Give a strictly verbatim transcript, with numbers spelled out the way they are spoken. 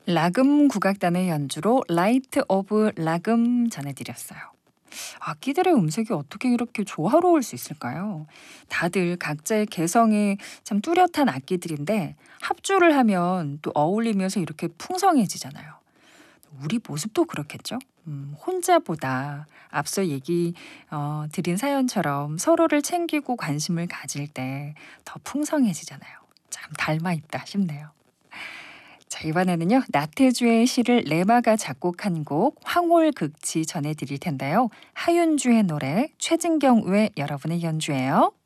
라금 국악단의 연주로 라이트 오브 라금 전해드렸어요. 악기들의 음색이 어떻게 이렇게 조화로울 수 있을까요? 다들 각자의 개성이 참 뚜렷한 악기들인데 합주를 하면 또 어울리면서 이렇게 풍성해지잖아요. 우리 모습도 그렇겠죠? 음, 혼자보다 앞서 얘기 어, 드린 사연처럼 서로를 챙기고 관심을 가질 때 더 풍성해지잖아요. 참 닮아 있다 싶네요. 자, 이번에는요. 나태주의 시를 레마가 작곡한 곡 황홀극치 전해드릴 텐데요. 하윤주의 노래, 최진경 외 여러분의 연주예요.